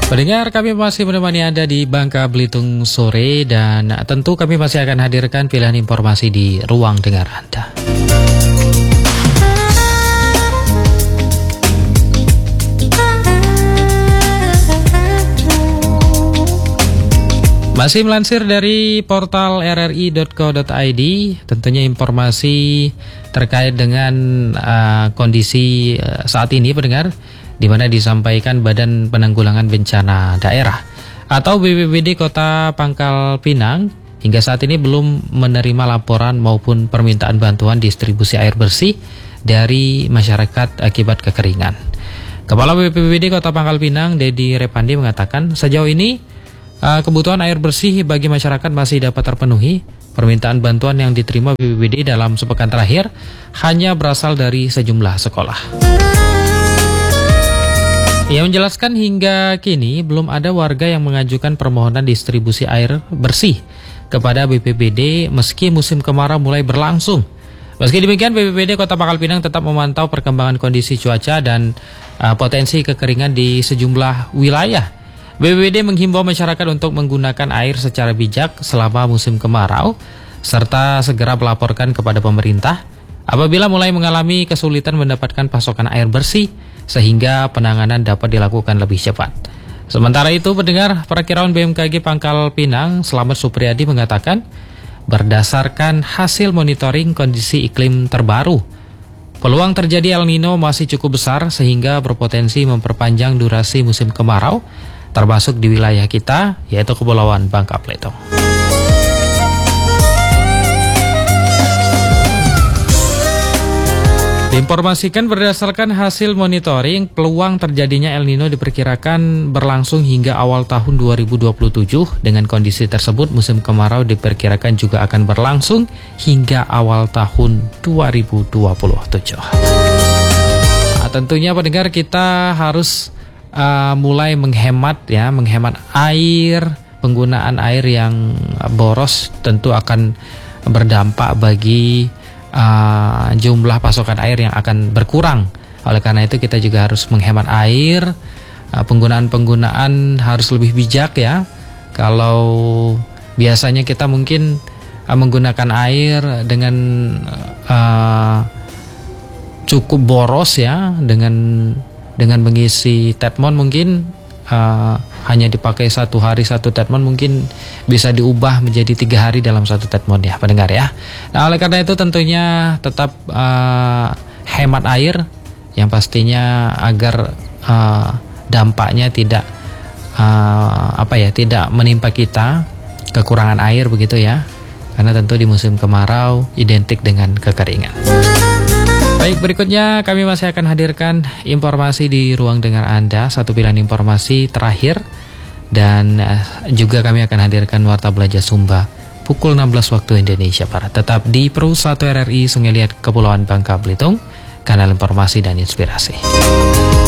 Pendengar, kami masih menemani Anda di Bangka Belitung sore dan tentu kami masih akan hadirkan pilihan informasi di ruang dengar Anda. Masih melansir dari portal rri.co.id, tentunya informasi terkait dengan kondisi saat ini, pendengar, di mana disampaikan Badan Penanggulangan Bencana Daerah atau BPBD Kota Pangkal Pinang hingga saat ini belum menerima laporan maupun permintaan bantuan distribusi air bersih dari masyarakat akibat kekeringan. Kepala BPBD Kota Pangkal Pinang, Dedi Repandi, mengatakan sejauh ini kebutuhan air bersih bagi masyarakat masih dapat terpenuhi. Permintaan bantuan yang diterima BPBD dalam sepekan terakhir hanya berasal dari sejumlah sekolah. Ia menjelaskan hingga kini belum ada warga yang mengajukan permohonan distribusi air bersih kepada BPBD meski musim kemarau mulai berlangsung. Meski demikian, BPBD Kota Pangkal Pinang tetap memantau perkembangan kondisi cuaca dan potensi kekeringan di sejumlah wilayah. BPBD menghimbau masyarakat untuk menggunakan air secara bijak selama musim kemarau, serta segera melaporkan kepada pemerintah apabila mulai mengalami kesulitan mendapatkan pasokan air bersih, sehingga penanganan dapat dilakukan lebih cepat. Sementara itu, pendengar, Perakiraan BMKG Pangkal Pinang, Slamet Supriyadi, mengatakan berdasarkan hasil monitoring kondisi iklim terbaru, peluang terjadi El Nino masih cukup besar sehingga berpotensi memperpanjang durasi musim kemarau, termasuk di wilayah kita, yaitu Kepulauan Bangka Belitung. Diinformasikan berdasarkan hasil monitoring, peluang terjadinya El Nino diperkirakan berlangsung hingga awal tahun 2027. Dengan kondisi tersebut, musim kemarau diperkirakan juga akan berlangsung hingga awal tahun 2027. Tentunya pendengar, kita harus mulai menghemat air. Penggunaan air yang boros tentu akan berdampak bagi jumlah pasokan air yang akan berkurang. Oleh karena itu kita juga harus menghemat air. Penggunaan harus lebih bijak ya. Kalau biasanya kita mungkin menggunakan air dengan cukup boros ya, dengan mengisi tetmon mungkin hanya dipakai 1 hari 1 tetmon, mungkin bisa diubah menjadi 3 hari dalam 1 tetmon ya, pendengar ya. Nah, oleh karena itu tentunya tetap hemat air yang pastinya agar dampaknya tidak tidak menimpa kita kekurangan air begitu ya. Karena tentu di musim kemarau identik dengan kekeringan. Baik, berikutnya kami masih akan hadirkan informasi di ruang dengar Anda, satu pilihan informasi terakhir, dan juga kami akan hadirkan Warta Belajar Sumba pukul 16 waktu Indonesia Barat. Tetap di Pro 1 RRI Sungai Liat, Kepulauan Bangka Belitung, kanal informasi dan inspirasi.